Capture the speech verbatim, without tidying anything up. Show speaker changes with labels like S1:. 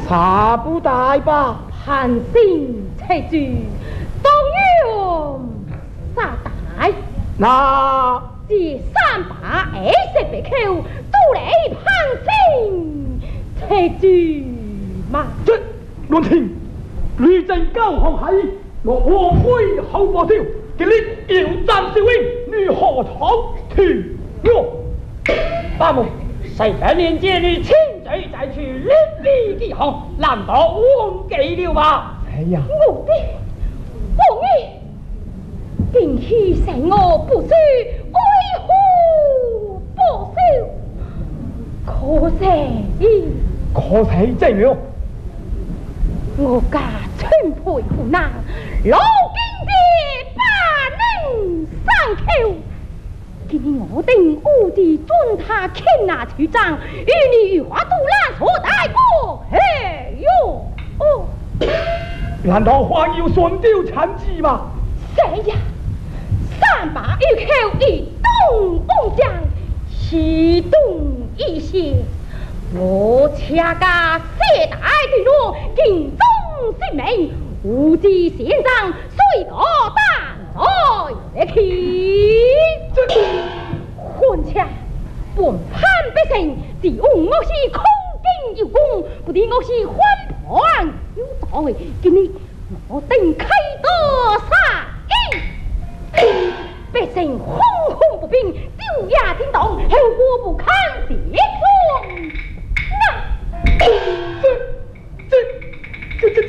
S1: 差不大吧。
S2: 寒心切住，当用杀大。
S1: 那
S2: 这三把二十八口都来攀亲，切住嘛。
S1: 这乱听，吕正交航海，落黄灰后波雕，今日要战少英，如何闯天哟？
S3: 八木，谁百年间你亲嘴再去立地几行，难道忘记了吧？
S1: 哎呀，
S2: 我的王爷，今夕成我不须为何不休？可惜，
S1: 可惜怎样？
S2: 我家春配湖南，老经的八能三口。今日我定武帝尊他天拿出帐，与你御花杜兰所带过，嘿哟哦！
S1: 难道还要顺丢残疾吗？
S2: 谁呀？三把玉口一动瓮将，西东一些。我恰家世代的罗，尽忠尽命，无忌献上，虽个担在起。混枪本叛百姓，只用我是空惊有功，不敌我是欢盘有罪。今日我定开得杀应，百姓轰轰不平，昼夜颠倒，后果不堪。